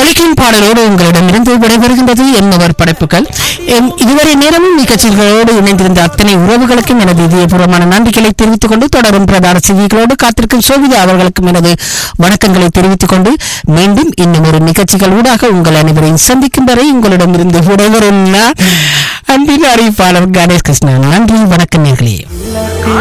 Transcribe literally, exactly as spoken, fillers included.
ஒலிக்கும் பாடலோடு உங்களிடமிருந்து விடைபெறுகின்றது என்னவர் படைப்புகள். இதுவரை நேரமும் நிகழ்ச்சிகளோடு இணைந்திருந்த அத்தனை உறவுகளுக்கும் எனது இதயபூர்வமான நன்றிகளை தெரிவித்துக் கொண்டு தொடரும் பிரதான செய்திகளோடு காத்திருக்கும் சோபிதா அவர்களுக்கும் எனது வணக்கங்களை தெரிவித்துக் கொண்டு மீண்டும் இன்னும் ஒரு நிகழ்ச்சிகள் ஊடாக உங்கள் அனைவரையும் சந்திக்கும் வரை உங்களிடமிருந்து விடைபெறும் அன்பின் அறிவிப்பாளர் கணேஷ் கிருஷ்ணன். நன்றி, வணக்கம் நேர்களே.